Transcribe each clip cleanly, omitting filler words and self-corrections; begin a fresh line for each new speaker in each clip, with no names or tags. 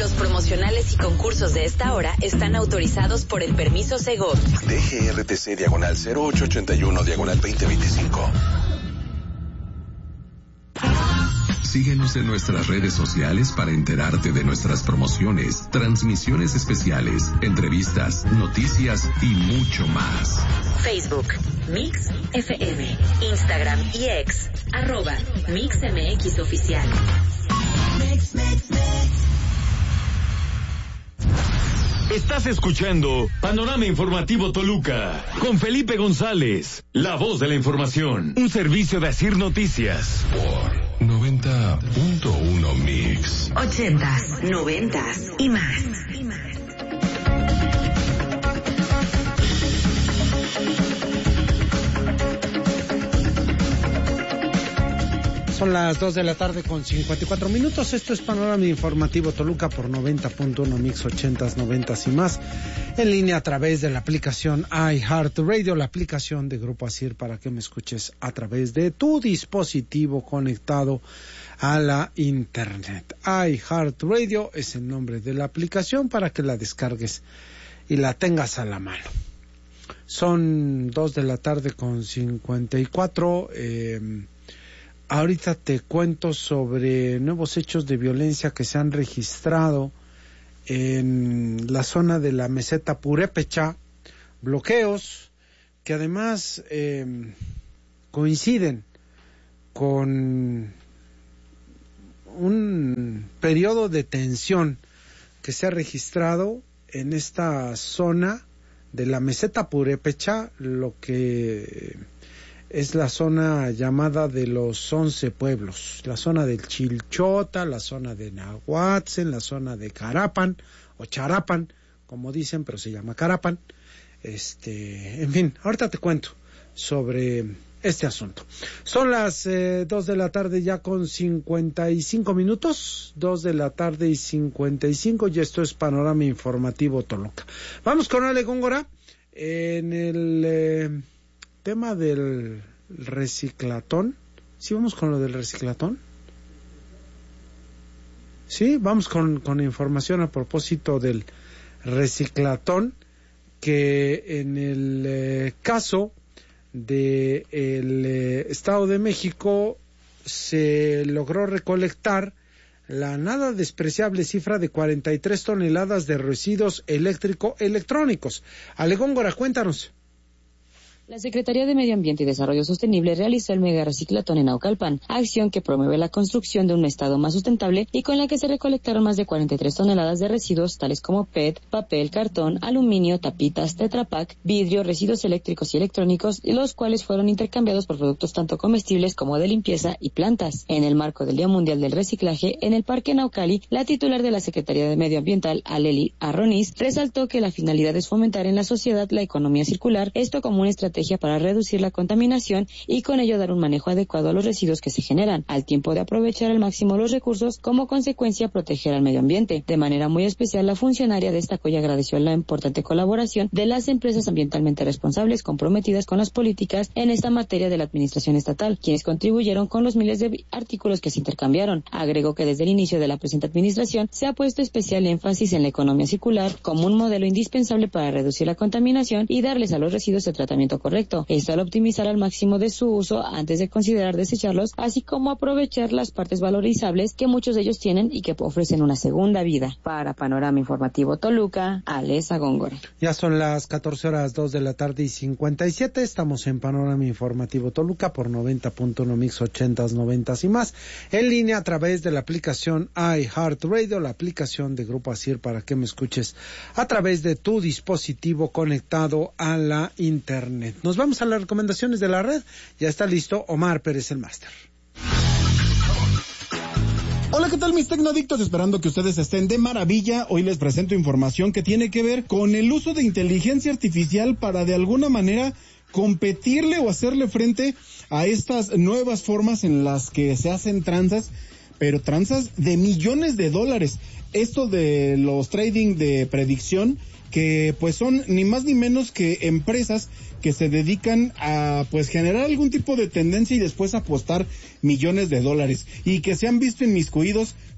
Los promocionales y concursos de esta hora están autorizados por el permiso Segov.
DGRTC /0881/2025.
Síguenos en nuestras redes sociales para enterarte de nuestras promociones, transmisiones especiales, entrevistas, noticias y mucho más.
Facebook, Mix FM, Instagram y X, @MixMX Oficial.
Estás escuchando Panorama Informativo Toluca con Felipe González, la voz de la información, un servicio de Asir Noticias.
Por 90.1 Mix.
80s, 90s y más.
Son las 2 de la tarde con 54 minutos. Esto es Panorama Informativo Toluca por 90.1 Mix, 80s, 90s y más. En línea a través de la aplicación iHeartRadio, la aplicación de Grupo Asir, para que me escuches a través de tu dispositivo conectado a la internet. iHeartRadio es el nombre de la aplicación para que la descargues y la tengas a la mano. Son 2 de la tarde con 54. Ahorita te cuento sobre nuevos hechos de violencia que se han registrado en la zona de la meseta Purépecha, bloqueos que además coinciden con un periodo de tensión que se ha registrado en esta zona de la meseta Purépecha, lo que es la zona llamada de los 11 pueblos, la zona del Chilchota, la zona de Nahuatzen, la zona de Carapan, o Charapan, como dicen, pero se llama Carapan. En fin, ahorita te cuento sobre este asunto. Son las 2 de la tarde ya con 55 minutos, 2 de la tarde y 55, y esto es Panorama Informativo Toluca. Vamos con Ale Góngora en el tema del reciclatón. ¿Sí vamos con lo del reciclatón? Sí, vamos con información a propósito del reciclatón, que en el caso del Estado de México se logró recolectar la nada despreciable cifra de 43 toneladas de residuos eléctrico-electrónicos. Ale Góngora, cuéntanos.
La Secretaría de Medio Ambiente y Desarrollo Sostenible realizó el mega reciclatón en Naucalpan, acción que promueve la construcción de un estado más sustentable y con la que se recolectaron más de 43 toneladas de residuos tales como PET, papel, cartón, aluminio, tapitas, Tetra Pak, vidrio, residuos eléctricos y electrónicos, los cuales fueron intercambiados por productos tanto comestibles como de limpieza y plantas. En el marco del Día Mundial del Reciclaje, en el Parque Naucali, la titular de la Secretaría de Medio Ambiental, Aleli Arroniz, resaltó que la finalidad es fomentar en la sociedad la economía circular, esto como una estrategia para reducir la contaminación y con ello dar un manejo adecuado a los residuos que se generan, al tiempo de aprovechar al máximo los recursos, como consecuencia proteger al medio ambiente. De manera muy especial, la funcionaria destacó y agradeció la importante colaboración de las empresas ambientalmente responsables comprometidas con las políticas en esta materia de la administración estatal, quienes contribuyeron con los miles de artículos que se intercambiaron. Agregó que desde el inicio de la presente administración se ha puesto especial énfasis en la economía circular como un modelo indispensable para reducir la contaminación y darles a los residuos el tratamiento correcto. Esto al optimizar al máximo de su uso antes de considerar desecharlos, así como aprovechar las partes valorizables que muchos de ellos tienen y que ofrecen una segunda vida. Para Panorama Informativo Toluca, Alesa Góngora.
Ya son las 14 horas 2 de la tarde y 57. Estamos en Panorama Informativo Toluca por 90.1 Mix, 80s, 90s y más. En línea a través de la aplicación iHeartRadio, la aplicación de Grupo Asir, para que me escuches a través de tu dispositivo conectado a la internet. Nos vamos a las recomendaciones de la red. Ya está listo Omar Pérez, el máster.
Hola, ¿qué tal mis tecnoadictos? Esperando que ustedes estén de maravilla. Hoy les presento información que tiene que ver con el uso de inteligencia artificial para de alguna manera competirle o hacerle frente a estas nuevas formas en las que se hacen tranzas, pero tranzas de millones de dólares. Esto de los trading de predicción, que pues son ni más ni menos que empresas que se dedican a pues generar algún tipo de tendencia y después apostar millones de dólares, y que se han visto inmiscuidos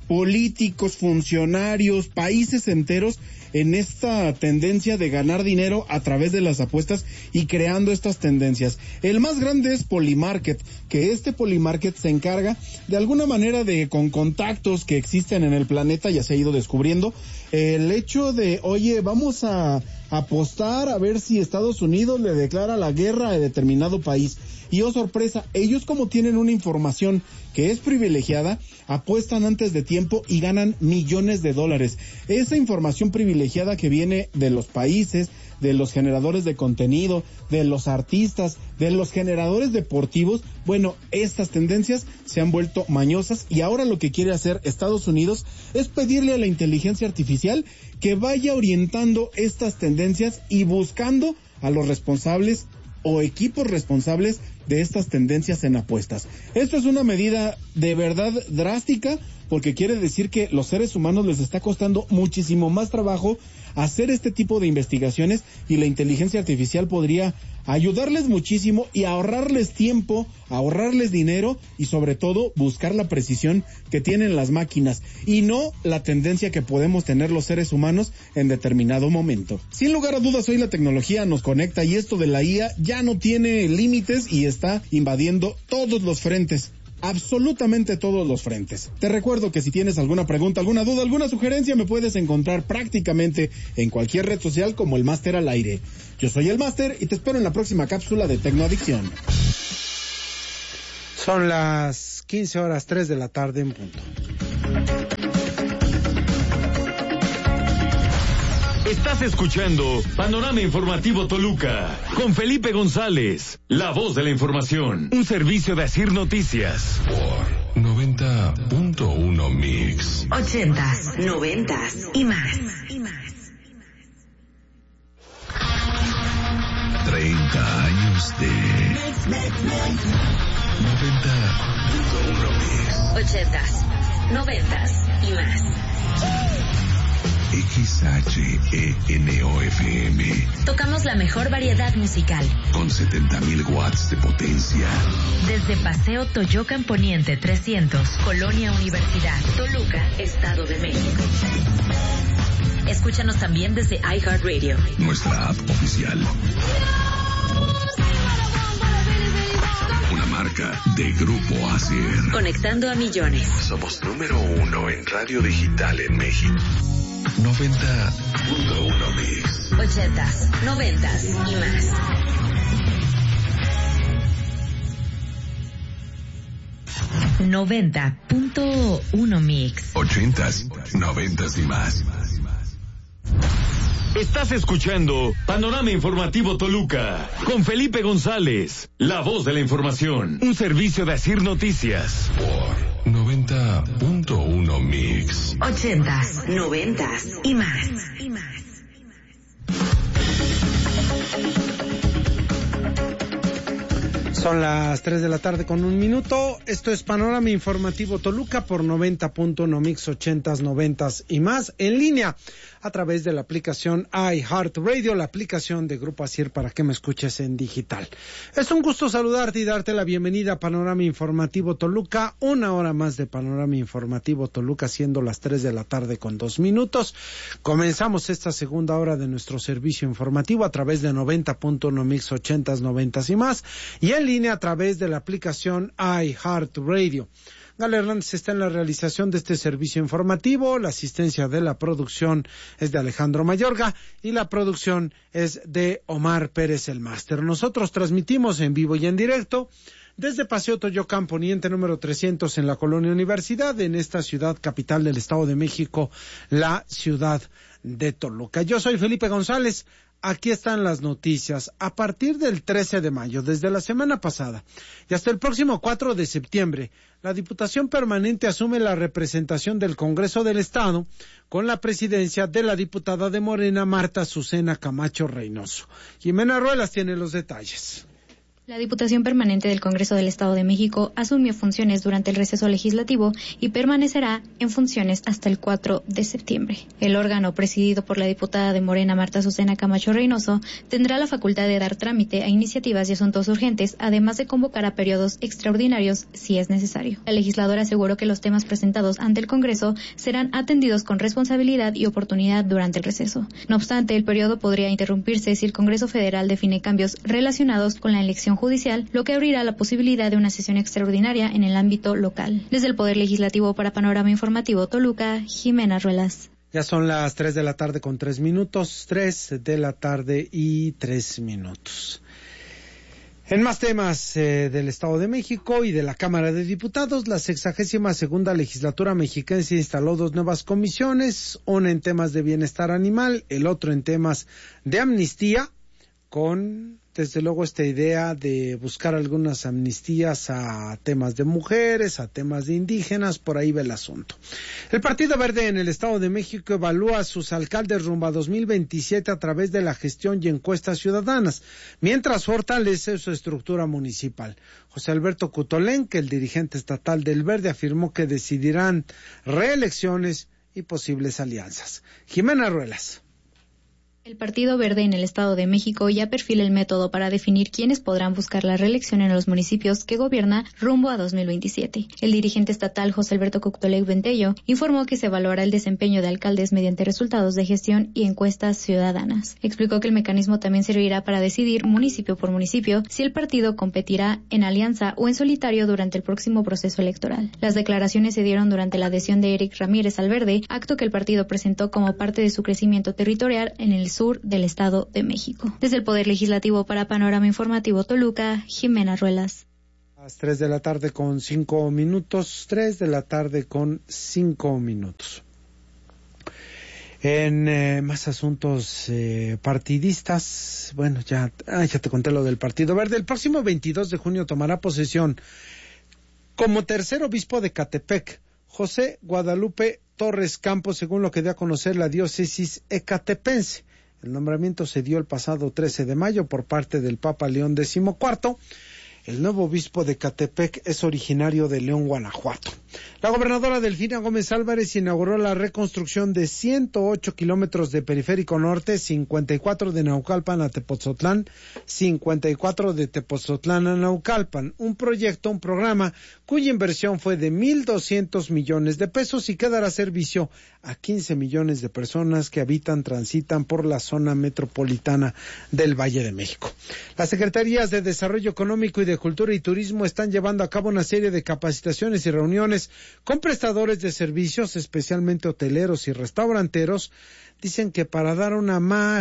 políticos, funcionarios, países enteros en esta tendencia de ganar dinero a través de las apuestas y creando estas tendencias. El más grande es Polymarket, que este Polymarket se encarga de alguna manera de, con contactos que existen en el planeta, ya se ha ido descubriendo, el hecho de, oye, vamos a apostar a ver si Estados Unidos le declara la guerra a determinado país. Y oh sorpresa, ellos como tienen una información que es privilegiada, apuestan antes de tiempo y ganan millones de dólares. Esa información privilegiada que viene de los países, de los generadores de contenido, de los artistas, de los generadores deportivos, bueno, estas tendencias se han vuelto mañosas y ahora lo que quiere hacer Estados Unidos es pedirle a la inteligencia artificial que vaya orientando estas tendencias y buscando a los responsables o equipos responsables de estas tendencias en apuestas. Esto es una medida de verdad drástica porque quiere decir que los seres humanos les está costando muchísimo más trabajo hacer este tipo de investigaciones y la inteligencia artificial podría ayudarles muchísimo y ahorrarles tiempo, ahorrarles dinero y sobre todo buscar la precisión que tienen las máquinas y no la tendencia que podemos tener los seres humanos en determinado momento. Sin lugar a dudas, hoy la tecnología nos conecta y esto de la IA ya no tiene límites y está invadiendo todos los frentes. Absolutamente todos los frentes. Te recuerdo que si tienes alguna pregunta, alguna duda, alguna sugerencia, me puedes encontrar prácticamente en cualquier red social como el Máster al Aire. Yo soy el Máster y te espero en la próxima cápsula de Tecnoadicción.
Son las 15:03 de la tarde en punto.
Estás escuchando Panorama Informativo Toluca con Felipe González, la voz de la información, un servicio de Asir Noticias.
Por 90.1 Mix.
80s, 90s y más.
30 años de 90.1 Mix.
80s, 90s y más.
XHENOFM.
Tocamos la mejor variedad musical.
Con 70.000 watts de potencia.
Desde Paseo Toyocan Poniente 300, Colonia Universidad, Toluca, Estado de México. Escúchanos también desde iHeartRadio.
Nuestra app oficial. Una marca de Grupo Asir.
Conectando a millones.
Somos número 1 en radio digital en México.
90.1 Mix.
80s, 90s y más. ...90.1 Mix.
80s, 90s y más.
Estás escuchando Panorama Informativo Toluca con Felipe González, la voz de la información, un servicio de Asir Noticias.
Por 90.1 Mix.
80s, 90s y más.
Son las 3 de la tarde con 1 minuto. Esto es Panorama Informativo Toluca por 90.1 Mix, 80s, 90s y más, en línea a través de la aplicación iHeartRadio, la aplicación de Grupo Asir para que me escuches en digital. Es un gusto saludarte y darte la bienvenida a Panorama Informativo Toluca, 1 hora más de Panorama Informativo Toluca, siendo las 3 de la tarde con 2 minutos. Comenzamos esta segunda hora de nuestro servicio informativo a través de 90.1 Mix, 80s, 90s y más, y en línea a través de la aplicación iHeartRadio. Gala Hernández está en la realización de este servicio informativo, la asistencia de la producción es de Alejandro Mayorga y la producción es de Omar Pérez el Máster. Nosotros transmitimos en vivo y en directo desde Paseo Toyocan Poniente número 300 en la Colonia Universidad, en esta ciudad capital del Estado de México, la ciudad de Toluca. Yo soy Felipe González. Aquí están las noticias. A partir del 13 de mayo, desde la semana pasada, y hasta el próximo 4 de septiembre, la Diputación Permanente asume la representación del Congreso del Estado con la presidencia de la diputada de Morena, Marta Azucena Camacho Reynoso. Jimena Ruelas tiene los detalles.
La Diputación Permanente del Congreso del Estado de México asumió funciones durante el receso legislativo y permanecerá en funciones hasta el 4 de septiembre. El órgano, presidido por la diputada de Morena Marta Azucena Camacho Reynoso, tendrá la facultad de dar trámite a iniciativas y asuntos urgentes, además de convocar a periodos extraordinarios si es necesario. La legisladora aseguró que los temas presentados ante el Congreso serán atendidos con responsabilidad y oportunidad durante el receso. No obstante, el periodo podría interrumpirse si el Congreso Federal define cambios relacionados con la elección judicial, lo que abrirá la posibilidad de una sesión extraordinaria en el ámbito local. Desde el Poder Legislativo para Panorama Informativo Toluca, Jimena Ruelas.
Ya son las 3 de la tarde con 3 minutos, 3 de la tarde y 3 minutos. En más temas del Estado de México y de la Cámara de Diputados, la 62ª legislatura mexiquense instaló 2 nuevas comisiones, una en temas de bienestar animal, el otro en temas de amnistía, con desde luego esta idea de buscar algunas amnistías a temas de mujeres, a temas de indígenas, por ahí va el asunto. El Partido Verde en el Estado de México evalúa a sus alcaldes rumbo a 2027 a través de la gestión y encuestas ciudadanas, mientras fortalece su estructura municipal. José Alberto Cutolenque, el dirigente estatal del Verde, afirmó que decidirán reelecciones y posibles alianzas. Jimena Ruelas.
El Partido Verde en el Estado de México ya perfila el método para definir quiénes podrán buscar la reelección en los municipios que gobierna rumbo a 2027. El dirigente estatal José Alberto Cuctolec Ventello informó que se evaluará el desempeño de alcaldes mediante resultados de gestión y encuestas ciudadanas. Explicó que el mecanismo también servirá para decidir municipio por municipio si el partido competirá en alianza o en solitario durante el próximo proceso electoral. Las declaraciones se dieron durante la adhesión de Eric Ramírez al Verde, acto que el partido presentó como parte de su crecimiento territorial en el sur del Estado de México. Desde el Poder Legislativo para Panorama Informativo Toluca, Jimena Ruelas.
Las 3 de la tarde con 5 minutos, 3 de la tarde con 5 minutos. En más asuntos partidistas, bueno, ya te conté lo del Partido Verde. El próximo 22 de junio tomará posesión como tercer obispo de Catepec, José Guadalupe Torres Campos, según lo que dio a conocer la diócesis ecatepense. El nombramiento se dio el pasado 13 de mayo por parte del Papa León XIV. El nuevo obispo de Catepec es originario de León, Guanajuato. La gobernadora Delfina Gómez Álvarez inauguró la reconstrucción de 108 kilómetros de Periférico Norte, 54 de Naucalpan a Tepoztlán, 54 de Tepoztlán a Naucalpan. Un programa cuya inversión fue de 1,200 millones de pesos y que dará servicio a 15 millones de personas que transitan por la zona metropolitana del Valle de México. Las Secretarías de Desarrollo Económico y de Cultura y Turismo están llevando a cabo una serie de capacitaciones y reuniones con prestadores de servicios, especialmente hoteleros y restauranteros. Dicen que para dar una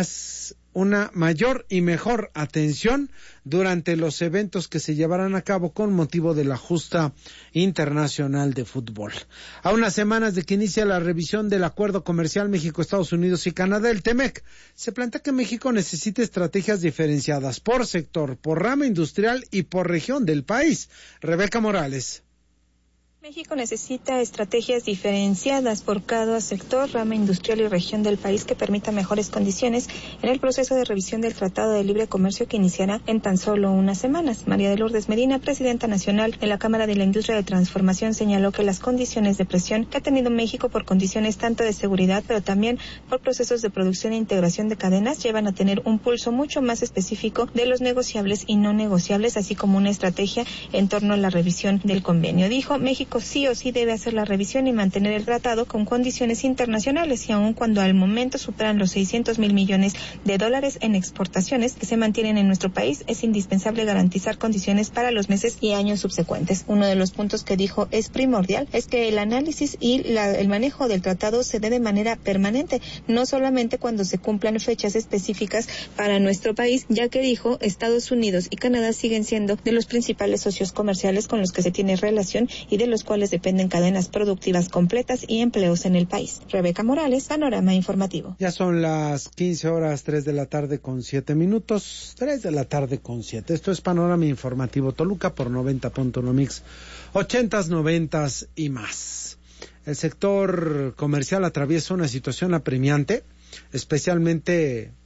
mayor y mejor atención durante los eventos que se llevarán a cabo con motivo de la Justa Internacional de Fútbol. A unas semanas de que inicia la revisión del Acuerdo Comercial México, Estados Unidos y Canadá, el TEMEC, se plantea que México necesita estrategias diferenciadas por sector, por rama industrial y por región del país. Rebeca Morales.
México necesita estrategias diferenciadas por cada sector, rama industrial y región del país que permita mejores condiciones en el proceso de revisión del Tratado de Libre Comercio que iniciará en tan solo unas semanas. María de Lourdes Medina, presidenta nacional de la Cámara de la Industria de Transformación, señaló que las condiciones de presión que ha tenido México por condiciones tanto de seguridad, pero también por procesos de producción e integración de cadenas, llevan a tener un pulso mucho más específico de los negociables y no negociables, así como una estrategia en torno a la revisión del convenio. Dijo, México sí o sí debe hacer la revisión y mantener el tratado con condiciones internacionales, y aun cuando al momento superan los 600,000 millones de dólares en exportaciones que se mantienen en nuestro país, es indispensable garantizar condiciones para los meses y años subsecuentes. Uno de los puntos que dijo es primordial es que el análisis y el manejo del tratado se dé de manera permanente, no solamente cuando se cumplan fechas específicas para nuestro país, ya que dijo, Estados Unidos y Canadá siguen siendo de los principales socios comerciales con los que se tiene relación y de los cuales dependen cadenas productivas completas y empleos en el país. Rebeca Morales, Panorama Informativo.
Ya son las 15 horas, 3 de la tarde con 7 minutos, 3 de la tarde con 7. Esto es Panorama Informativo Toluca por 90.1 Mix, 80s, 90s y más. El sector comercial atraviesa una situación apremiante, especialmente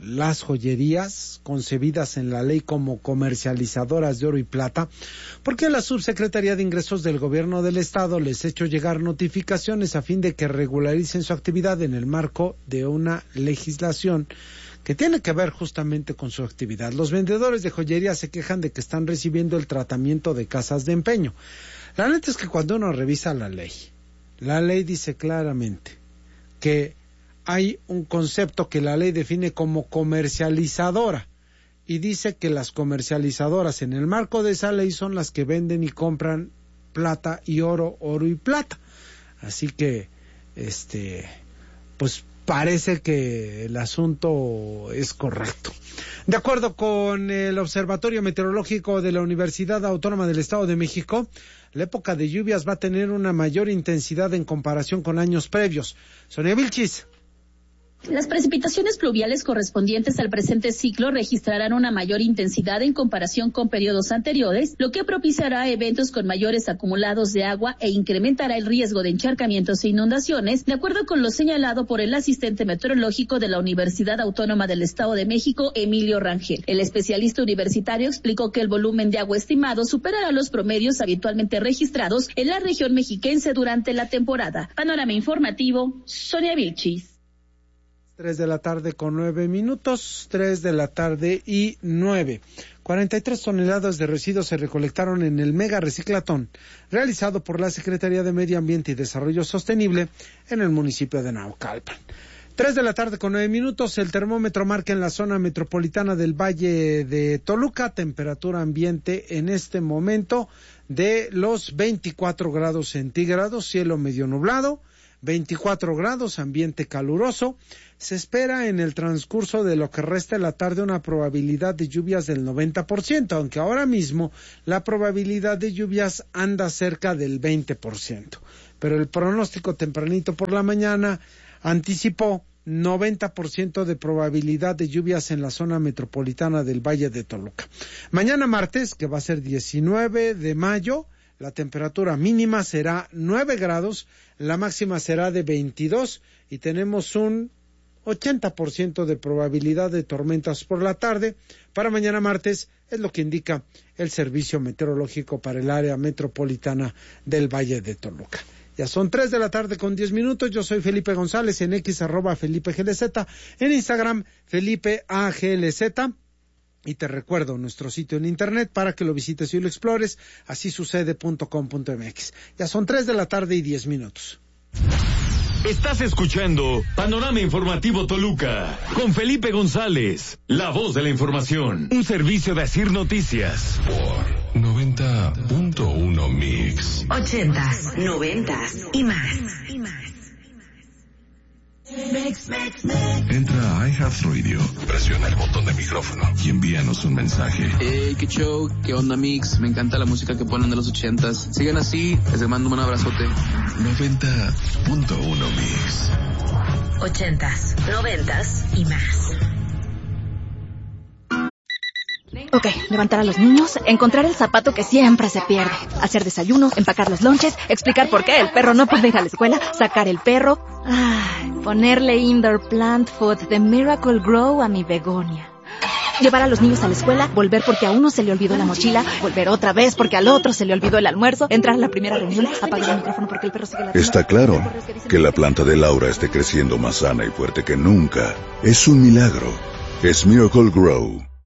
las joyerías concebidas en la ley como comercializadoras de oro y plata, porque la Subsecretaría de Ingresos del Gobierno del Estado les ha hecho llegar notificaciones a fin de que regularicen su actividad en el marco de una legislación que tiene que ver justamente con su actividad. Los vendedores de joyería se quejan de que están recibiendo el tratamiento de casas de empeño. La neta es que cuando uno revisa la ley dice claramente que hay un concepto que la ley define como comercializadora y dice que las comercializadoras en el marco de esa ley son las que venden y compran plata y oro y plata. Así que, pues parece que el asunto es correcto. De acuerdo con el Observatorio Meteorológico de la Universidad Autónoma del Estado de México, la época de lluvias va a tener una mayor intensidad en comparación con años previos. Sonia Vilchis.
Las precipitaciones pluviales correspondientes al presente ciclo registrarán una mayor intensidad en comparación con periodos anteriores, lo que propiciará eventos con mayores acumulados de agua e incrementará el riesgo de encharcamientos e inundaciones, de acuerdo con lo señalado por el asistente meteorológico de la Universidad Autónoma del Estado de México, Emilio Rangel. El especialista universitario explicó que el volumen de agua estimado superará los promedios habitualmente registrados en la región mexiquense durante la temporada. Panorama informativo, Sonia Vilchis.
3 de la tarde con 9 minutos, 3 de la tarde y 9. 43 toneladas de residuos se recolectaron en el mega reciclatón realizado por la Secretaría de Medio Ambiente y Desarrollo Sostenible en el municipio de Naucalpan. 3 de la tarde con 9 minutos, el termómetro marca en la zona metropolitana del Valle de Toluca, temperatura ambiente en este momento de los 24 grados centígrados, cielo medio nublado, 24 grados, ambiente caluroso. Se espera en el transcurso de lo que resta de la tarde una probabilidad de lluvias del 90%, aunque ahora mismo la probabilidad de lluvias anda cerca del 20%. Pero el pronóstico tempranito por la mañana anticipó 90% de probabilidad de lluvias en la zona metropolitana del Valle de Toluca. Mañana martes, que va a ser 19 de mayo, la temperatura mínima será 9 grados, la máxima será de 22 y tenemos un 80% de probabilidad de tormentas por la tarde. Para mañana martes es lo que indica el Servicio Meteorológico para el área metropolitana del Valle de Toluca. Ya son 3 de la tarde con 10 minutos. Yo soy Felipe González, en X @FelipeGLZ, en Instagram FelipeAGLZ. Y te recuerdo nuestro sitio en internet para que lo visites y lo explores, asisucede.com.mx. Ya son 3 de la tarde y 10 minutos.
Estás escuchando Panorama Informativo Toluca con Felipe González, la voz de la información, un servicio de Asir Noticias.
Por 90.1 Mix.
80s, 90s y más.
Entra a iHeartRadio, presiona el botón de micrófono y envíanos un mensaje.
Hey, qué show, qué onda Mix, me encanta la música que ponen de los 80s. Sigan así, les mando un abrazote.
90.1 Mix.
80s, 90s y más.
Ok, levantar a los niños, encontrar el zapato que siempre se pierde, hacer desayuno, empacar los lonches, explicar por qué el perro no puede ir a la escuela, sacar el perro, ponerle indoor plant food de Miracle Grow a mi begonia. Llevar a los niños a la escuela, volver porque a uno se le olvidó la mochila, volver otra vez porque al otro se le olvidó el almuerzo, entrar a la primera reunión, apagar el micrófono porque el perro sigue ladrando.
Está claro que la planta de Laura esté creciendo más sana y fuerte que nunca. Es un milagro. Es Miracle Grow.